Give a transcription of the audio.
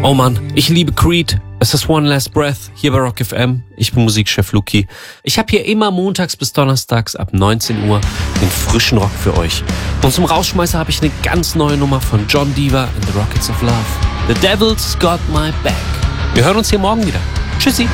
Oh Mann, ich liebe Creed. Es ist One Last Breath hier bei Rock FM. Ich bin Musikchef Luki. Ich habe hier immer montags bis donnerstags ab 19 Uhr den frischen Rock für euch. Und zum Rausschmeißer habe ich eine ganz neue Nummer von John Diva and the Rockets of Love. The Devil's Got My Back. Wir hören uns hier morgen wieder. Tschüssi.